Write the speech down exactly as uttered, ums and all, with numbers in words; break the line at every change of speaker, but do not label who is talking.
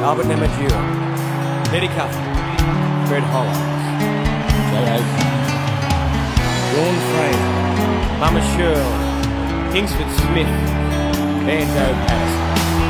Albert Namatjira, Neddy Cuthon, Fred Hollows, Jay Oakley, Dawn Fraser, Mama Shirley, Kingsford Smith, Banjo Patterson.